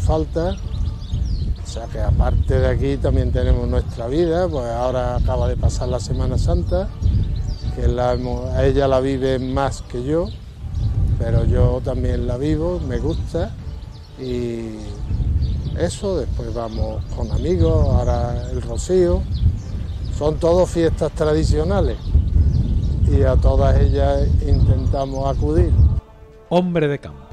falta. O sea que aparte de aquí también tenemos nuestra vida, pues ahora acaba de pasar la Semana Santa, que ella la vive más que yo, pero yo también la vivo, me gusta, y eso, después vamos con amigos, ahora el Rocío, son todas fiestas tradicionales y a todas ellas intentamos acudir. Hombre de campo.